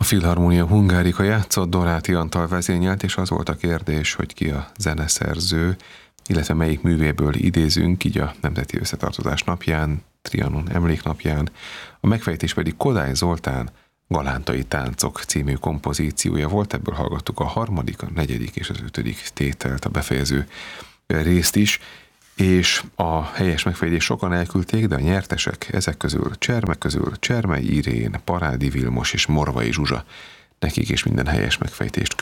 A Filharmonia Hungarica játszott, Doráti Antal vezényelt, és az volt a kérdés, hogy ki a zeneszerző, illetve melyik művéből idézünk, így a Nemzeti Összetartozás napján, Trianon emléknapján. A megfejtés pedig Kodály Zoltán Galántai táncok című kompozíciója volt, ebből hallgattuk a harmadik, a negyedik és az ötödik tételt, a befejező részt is, és a helyes megfejtés sokan elküldték, de a nyertesek ezek közül Csermei Irén, Parádi Vilmos és Morvai Zsuzsa, nekik is minden helyes megfejtést